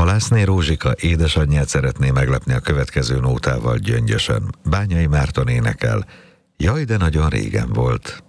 Halászné Rózsika édesanyját szeretné meglepni a következő nótával gyöngyösen. Bányai Márton énekel. Jaj, de nagyon régen volt.